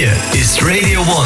Hier ist Radio One.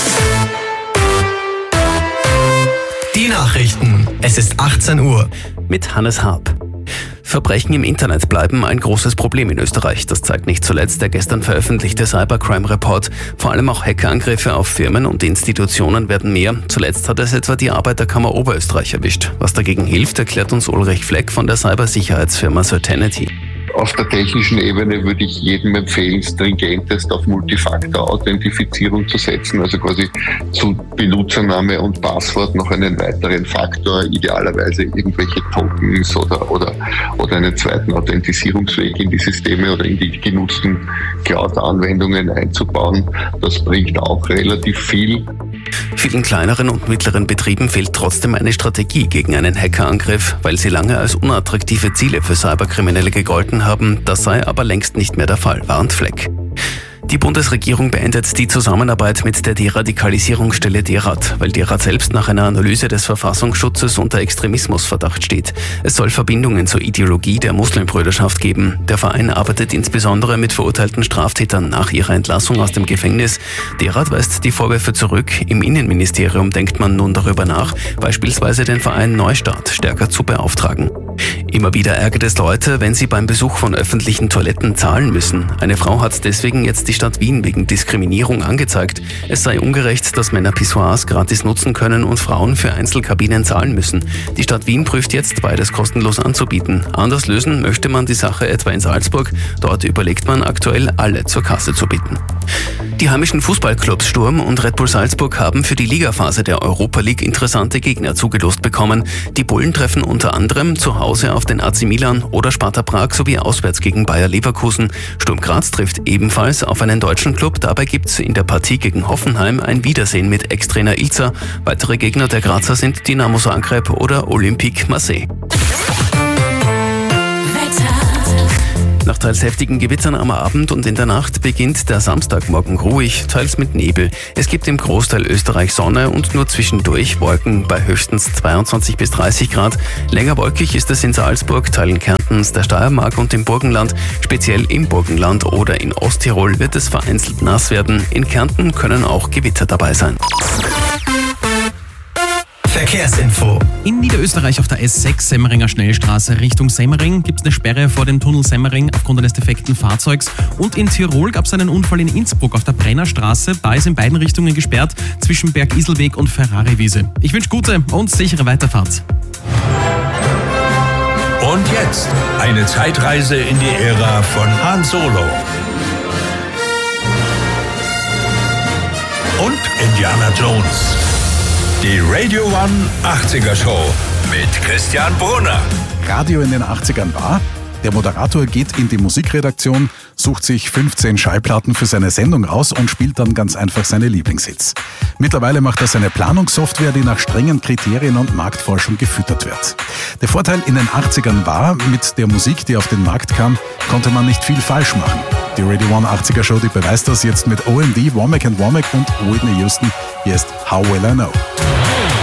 Die Nachrichten. Es ist 18 Uhr. Mit Hannes Harp. Verbrechen im Internet bleiben ein großes Problem in Österreich. Das zeigt nicht zuletzt der gestern veröffentlichte Cybercrime Report. Vor allem auch Hackerangriffe auf Firmen und Institutionen werden mehr. Zuletzt hat es etwa die Arbeiterkammer Oberösterreich erwischt. Was dagegen hilft, erklärt uns Ulrich Fleck von der Cybersicherheitsfirma Certainty. Auf der technischen Ebene würde ich jedem empfehlen, stringentest auf Multifaktor-Authentifizierung zu setzen, also quasi zu Benutzername und Passwort noch einen weiteren Faktor, idealerweise irgendwelche Tokens oder einen zweiten Authentisierungsweg in die Systeme oder in die genutzten Cloud-Anwendungen einzubauen. Das bringt auch relativ viel. Vielen kleineren und mittleren Betrieben fehlt trotzdem eine Strategie gegen einen Hackerangriff, weil sie lange als unattraktive Ziele für Cyberkriminelle gegolten haben. Das sei aber längst nicht mehr der Fall, warnt Fleck. Die Bundesregierung beendet die Zusammenarbeit mit der Deradikalisierungsstelle DERAD, weil DERAD selbst nach einer Analyse des Verfassungsschutzes unter Extremismusverdacht steht. Es soll Verbindungen zur Ideologie der Muslimbrüderschaft geben. Der Verein arbeitet insbesondere mit verurteilten Straftätern nach ihrer Entlassung aus dem Gefängnis. DERAD weist die Vorwürfe zurück. Im Innenministerium denkt man nun darüber nach, beispielsweise den Verein Neustart stärker zu beauftragen. Immer wieder ärgert es Leute, wenn sie beim Besuch von öffentlichen Toiletten zahlen müssen. Eine Frau hat deswegen jetzt die Stadt Wien wegen Diskriminierung angezeigt. Es sei ungerecht, dass Männer Pissoirs gratis nutzen können und Frauen für Einzelkabinen zahlen müssen. Die Stadt Wien prüft jetzt, beides kostenlos anzubieten. Anders lösen möchte man die Sache etwa in Salzburg. Dort überlegt man aktuell, alle zur Kasse zu bitten. Die heimischen Fußballclubs Sturm und Red Bull Salzburg haben für die Ligaphase der Europa League interessante Gegner zugelost bekommen. Die Bullen treffen unter anderem zu Hause auf den AC Milan oder Sparta Prag sowie auswärts gegen Bayer Leverkusen. Sturm Graz trifft ebenfalls auf einen deutschen Club. Dabei gibt's in der Partie gegen Hoffenheim ein Wiedersehen mit Ex-Trainer Ilzer. Weitere Gegner der Grazer sind Dinamo Zagreb oder Olympique Marseille. Nach teils heftigen Gewittern am Abend und in der Nacht beginnt der Samstagmorgen ruhig, teils mit Nebel. Es gibt im Großteil Österreich Sonne und nur zwischendurch Wolken bei höchstens 22 bis 30 Grad. Länger wolkig ist es in Salzburg, Teilen Kärntens, der Steiermark und im Burgenland. Speziell im Burgenland oder in Osttirol wird es vereinzelt nass werden. In Kärnten können auch Gewitter dabei sein. Verkehrsinfo. In Niederösterreich auf der S6 Semmeringer Schnellstraße Richtung Semmering gibt es eine Sperre vor dem Tunnel Semmering aufgrund eines defekten Fahrzeugs. Und in Tirol gab es einen Unfall in Innsbruck auf der Brennerstraße. Da ist in beiden Richtungen gesperrt zwischen Bergiselweg und Ferrari-Wiese. Ich wünsche gute und sichere Weiterfahrt. Und jetzt eine Zeitreise in die Ära von Han Solo und Indiana Jones. Die Radio One 80er Show mit Christian Brunner. Radio in den 80ern war: Der Moderator geht in die Musikredaktion, sucht sich 15 Schallplatten für seine Sendung aus und spielt dann ganz einfach seine Lieblingshits. Mittlerweile macht er seine Planungssoftware, die nach strengen Kriterien und Marktforschung gefüttert wird. Der Vorteil in den 80ern war, mit der Musik, die auf den Markt kam, konnte man nicht viel falsch machen. Die Radio One 80er Show, die beweist das jetzt mit OMD, Womack & Womack und Whitney Houston. Hier ist How Will I Know.